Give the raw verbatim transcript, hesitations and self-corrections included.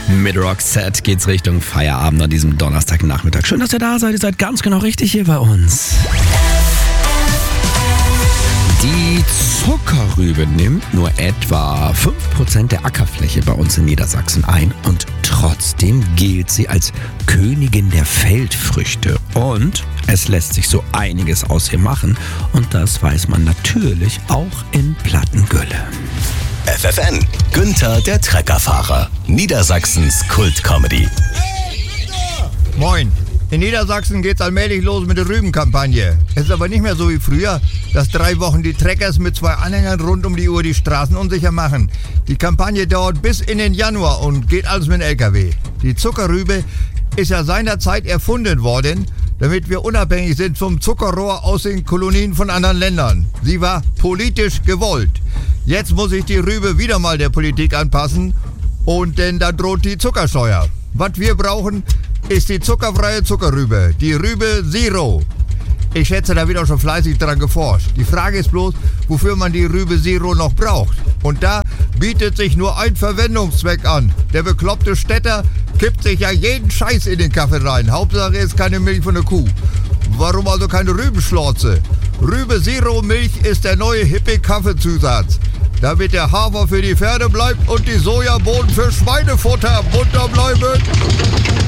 Mit Roxette geht's Richtung Feierabend an diesem Donnerstagnachmittag. Schön, dass ihr da seid. Ihr seid ganz genau richtig hier bei uns. Die Zuckerrübe nimmt nur etwa fünf Prozent der Ackerfläche bei uns in Niedersachsen ein und trotzdem gilt sie als Königin der Feldfrüchte. Und es lässt sich so einiges aus ihr machen und das weiß man natürlich auch in Plattengülle. F F N, Günther der Treckerfahrer, Niedersachsens Kultcomedy. Moin. In Niedersachsen geht's allmählich los mit der Rübenkampagne. Es ist aber nicht mehr so wie früher, dass drei Wochen die Treckers mit zwei Anhängern rund um die Uhr die Straßen unsicher machen. Die Kampagne dauert bis in den Januar und geht alles mit dem L K W. Die Zuckerrübe ist ja seinerzeit erfunden worden, damit wir unabhängig sind vom Zuckerrohr aus den Kolonien von anderen Ländern. Sie war politisch gewollt. Jetzt muss sich die Rübe wieder mal der Politik anpassen und denn da droht die Zuckersteuer. Was wir brauchen, ist die zuckerfreie Zuckerrübe, die Rübe Zero. Ich schätze, da wird auch schon fleißig dran geforscht. Die Frage ist bloß, wofür man die Rübe Zero noch braucht. Und da bietet sich nur ein Verwendungszweck an. Der bekloppte Städter kippt sich ja jeden Scheiß in den Kaffee rein. Hauptsache ist keine Milch von der Kuh. Warum also keine Rübenschlorze? Rübe Zero Milch ist der neue hippe Kaffeezusatz. Damit der Hafer für die Pferde bleibt und die Sojabohnen für Schweinefutter munter bleiben.